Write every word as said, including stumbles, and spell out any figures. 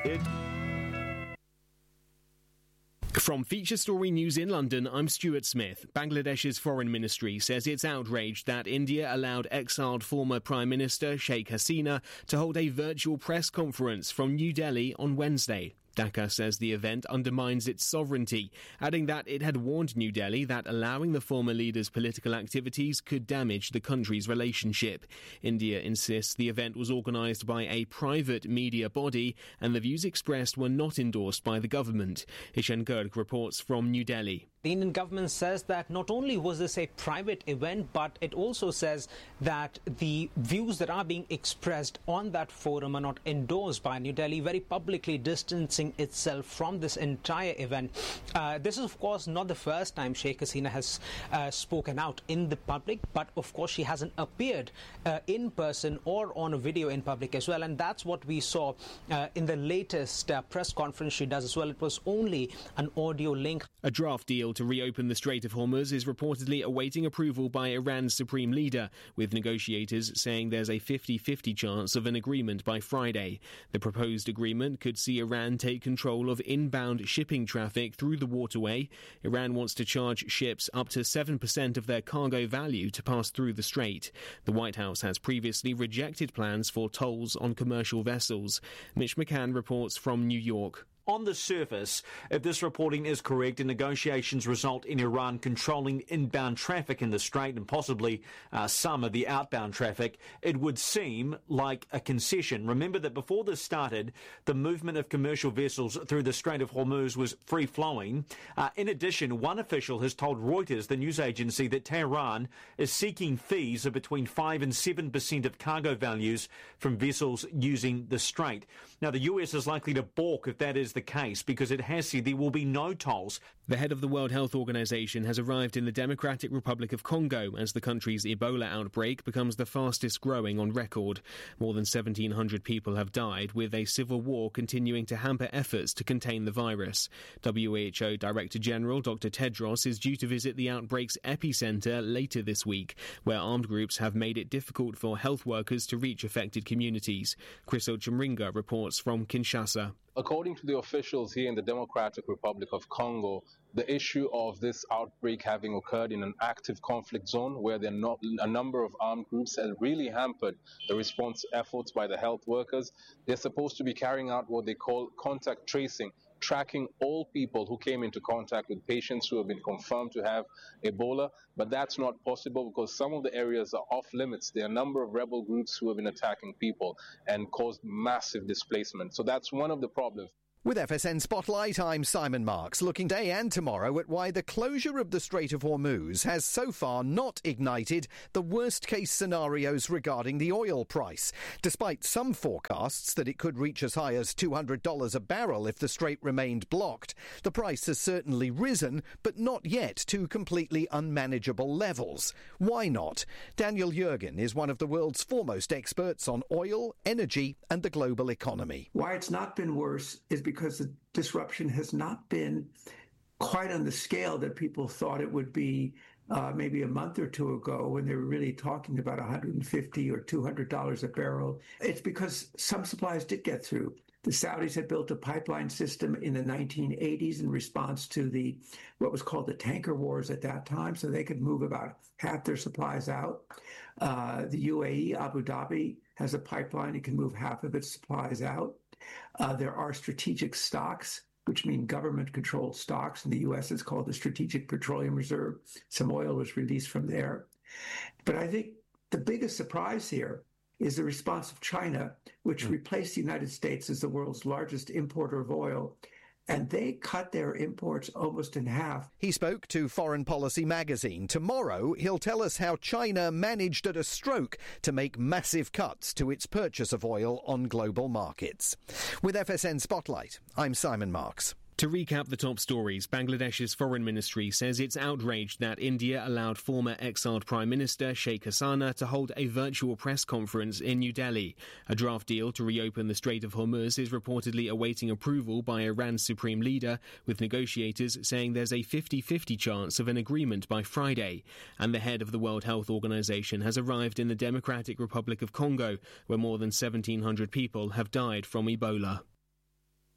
From Feature Story News in London, I'm Stuart Smith. Bangladesh's foreign ministry says it's outraged that India allowed exiled former Prime Minister Sheikh Hasina to hold a virtual press conference from New Delhi on Wednesday. Dhaka says the event undermines its sovereignty, adding that it had warned New Delhi that allowing the former leader's political activities could damage the country's relationship. India insists the event was organised by a private media body and the views expressed were not endorsed by the government. Ishan Garg reports from New Delhi. The Indian government says that not only was this a private event, but it also says that the views that are being expressed on that forum are not endorsed by New Delhi, very publicly distancing itself from this entire event. Uh, this is, of course, not the first time Sheikh Hasina has uh, spoken out in the public, but of course she hasn't appeared uh, in person or on a video in public as well, and that's what we saw uh, in the latest uh, press conference she does as well. It was only an audio link. A draft deal to reopen the Strait of Hormuz is reportedly awaiting approval by Iran's supreme leader, with negotiators saying there's a fifty-fifty chance of an agreement by Friday. The proposed agreement could see Iran take control of inbound shipping traffic through the waterway. Iran wants to charge ships up to seven percent of their cargo value to pass through the strait. The White House has previously rejected plans for tolls on commercial vessels. Mitch McCann reports from New York. On the surface, if this reporting is correct and negotiations result in Iran controlling inbound traffic in the Strait and possibly uh, some of the outbound traffic, it would seem like a concession. Remember that before this started, the movement of commercial vessels through the Strait of Hormuz was free-flowing. Uh, in addition, one official has told Reuters, the news agency, that Tehran is seeking fees of between five and seven percent of cargo values from vessels using the Strait. Now, the U S is likely to balk if that is the case, because it has said there will be no tolls. The head of the World Health Organization has arrived in the Democratic Republic of Congo as the country's Ebola outbreak becomes the fastest growing on record. More than seventeen hundred people have died, with a civil war continuing to hamper efforts to contain the virus. W H O Director General Doctor Tedros is due to visit the outbreak's epicenter later this week, where armed groups have made it difficult for health workers to reach affected communities. Chris Ochimringa reports from Kinshasa. According to the officials here in the Democratic Republic of Congo, the issue of this outbreak having occurred in an active conflict zone where there are not a number of armed groups has really hampered the response efforts by the health workers. They're supposed to be carrying out what they call contact tracing, tracking all people who came into contact with patients who have been confirmed to have Ebola, but that's not possible because some of the areas are off limits. There are a number of rebel groups who have been attacking people and caused massive displacement. So that's one of the problems. With F S N Spotlight, I'm Simon Marks, looking today and tomorrow at why the closure of the Strait of Hormuz has so far not ignited the worst-case scenarios regarding the oil price, despite some forecasts that it could reach as high as two hundred dollars a barrel if the strait remained blocked. The price has certainly risen, but not yet to completely unmanageable levels. Why not? Daniel Yergin is one of the world's foremost experts on oil, energy and the global economy. Why it's not been worse is because the disruption has not been quite on the scale that people thought it would be uh, maybe a month or two ago when they were really talking about one hundred fifty or two hundred dollars a barrel. It's because some supplies did get through. The Saudis had built a pipeline system in the nineteen eighties in response to the what was called the tanker wars at that time, so they could move about half their supplies out. Uh, the U A E, Abu Dhabi, has a pipeline. It can move half of its supplies out. Uh, there are strategic stocks, which mean government-controlled stocks. In the U S, it's called the Strategic Petroleum Reserve. Some oil was released from there. But I think the biggest surprise here is the response of China, which mm. replaced the United States as the world's largest importer of oil. And they cut their imports almost in half. He spoke to Foreign Policy magazine. Tomorrow, he'll tell us how China managed at a stroke to make massive cuts to its purchase of oil on global markets. With F S N Spotlight, I'm Simon Marks. To recap the top stories, Bangladesh's foreign ministry says it's outraged that India allowed former exiled Prime Minister Sheikh Hasina to hold a virtual press conference in New Delhi. A draft deal to reopen the Strait of Hormuz is reportedly awaiting approval by Iran's supreme leader, with negotiators saying there's a fifty-fifty chance of an agreement by Friday. And the head of the World Health Organization has arrived in the Democratic Republic of Congo, where more than seventeen hundred people have died from Ebola.